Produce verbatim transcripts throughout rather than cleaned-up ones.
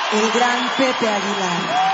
el gran Pepe Aguilar.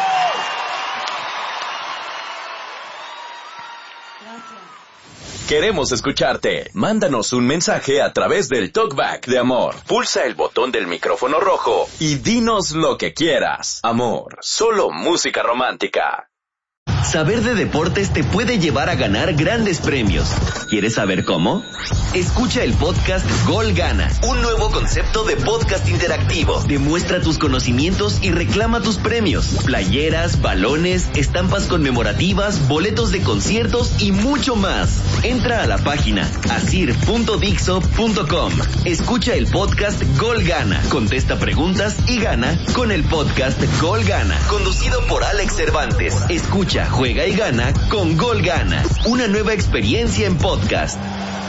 Queremos escucharte. Mándanos un mensaje a través del Talkback de Amor. Pulsa el botón del micrófono rojo y dinos lo que quieras. Amor, solo música romántica. Saber de deportes te puede llevar a ganar grandes premios. ¿Quieres saber cómo? Escucha el podcast Gol Gana, un nuevo concepto de podcast interactivo. Demuestra tus conocimientos y reclama tus premios. Playeras, balones, estampas conmemorativas, boletos de conciertos y mucho más. Entra a la página asir punto dixo punto com. Escucha el podcast Gol Gana. Contesta preguntas y gana con el podcast Gol Gana. Conducido por Alex Cervantes. Escucha, juega y gana con Gol Gana. Una nueva experiencia en podcast.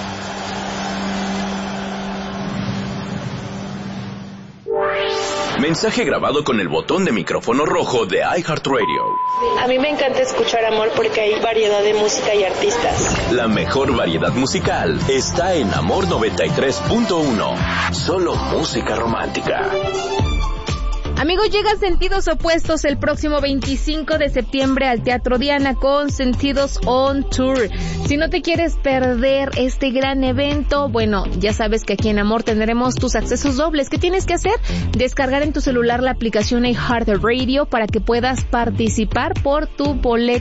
Mensaje grabado con el botón de micrófono rojo de iHeartRadio. A mí me encanta escuchar Amor porque hay variedad de música y artistas. La mejor variedad musical está en Amor noventa y tres punto uno. Solo música romántica. Amigos, llega Sentidos Opuestos el próximo veinticinco de septiembre al Teatro Diana con Sentidos on Tour. Si no te quieres perder este gran evento, bueno, ya sabes que aquí en Amor tendremos tus accesos dobles. ¿Qué tienes que hacer? Descargar en tu celular la aplicación iHeartRadio para que puedas participar por tu boleto.